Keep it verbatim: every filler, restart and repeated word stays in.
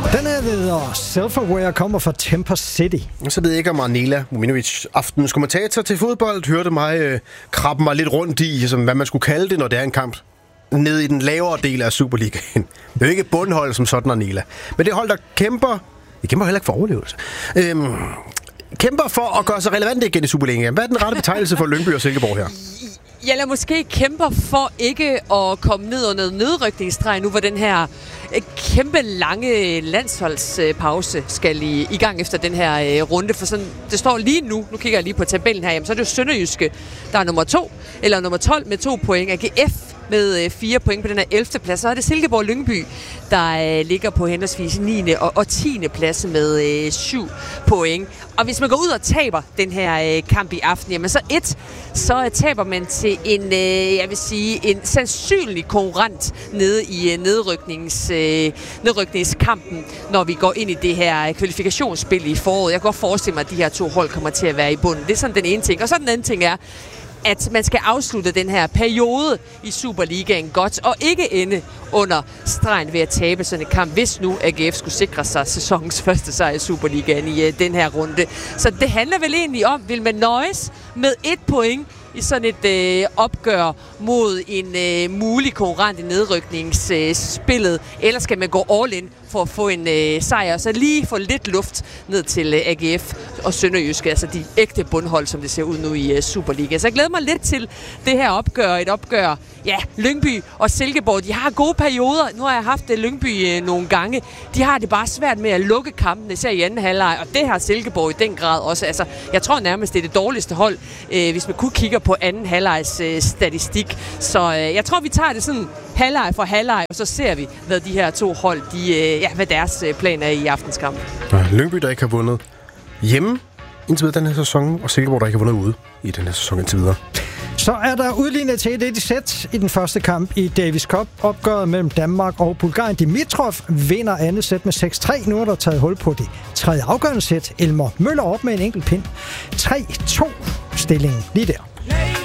Den her hedder Self-Aware, kommer fra Temper City. Så ved jeg ikke, om Arnela Muminovic, aftenens kommentator til fodbold, hørte mig øh, krabbe mig lidt rundt i, som, hvad man skulle kalde det, når det er en kamp nede i den lavere del af Superligaen. Det er jo ikke et bundhold som sådan, Arnela. Men det hold, der kæmper... Det kæmper heller ikke for overlevelse. Øhm, kæmper for at gøre sig relevant igen i Superligaen. Hvad er den rette betegnelse for Lyngby og Silkeborg her? Jeg lader måske kæmper for ikke at komme ned under nedrykningsstreg nu, hvor den her kæmpe lange landsholdspause skal i, i gang efter den her uh, runde. For sådan, det står lige nu, nu kigger jeg lige på tabellen her, jamen, så er det jo Sønderjyske, der er nummer to, eller nummer tolv med to point. A G F med øh, fire point på den her ellevte plads. Så er det Silkeborg Lyngby, der øh, ligger på henholdsvis niende og, og tiende plads med øh, syv point. Og hvis man går ud og taber den her øh, kamp i aften, jamen så et, så øh, taber man til en, øh, jeg vil sige, en sandsynlig konkurrent nede i øh, nedryknings, øh, nedrykningskampen, når vi går ind i det her kvalifikationsspil i foråret. Jeg kan godt forestille mig, at de her to hold kommer til at være i bunden. Det er sådan den ene ting. Og så den anden ting er, at man skal afslutte den her periode i Superligaen godt, og ikke ende under stregen ved at tabe sådan en kamp, hvis nu A G F skulle sikre sig sæsonens første sejr i Superligaen i uh, den her runde. Så det handler vel egentlig om, vil man nøjes med et point i sådan et øh, opgør mod en øh, mulig konkurrent i nedrykningsspillet, øh, eller skal man gå all in for at få en øh, sejr, og så lige få lidt luft ned til øh, A G F og Sønderjyske, altså de ægte bundhold, som det ser ud nu i øh, Superliga. Så jeg glæder mig lidt til det her opgør, et opgør, ja, Lyngby og Silkeborg, de har gode perioder. Nu har jeg haft det Lyngby øh, nogle gange. De har det bare svært med at lukke kampen, især i anden halvleg, og det har Silkeborg i den grad også. Altså, jeg tror nærmest, det er det dårligste hold, øh, hvis man kun kigger på anden halvlegs øh, statistik. Så øh, jeg tror, vi tager det sådan halvleg for halvleg, og så ser vi, hvad de her to hold, de, øh, ja, hvad deres øh, plan er i aftenskamp. Lyngby, der ikke har vundet hjemme indtil videre den her sæson, og Silkeborg, der ikke har vundet ude i den her sæson indtil videre. Så er der udlignet til et sæt i den første kamp i Davis Cup. Opgøret mellem Danmark og Bulgarien. Dimitrov vinder andet sæt med seks tre. Nu er der taget hul på det tredje afgørende sæt. Elmer Møller op med en enkelt pind. tre to stillingen lige der.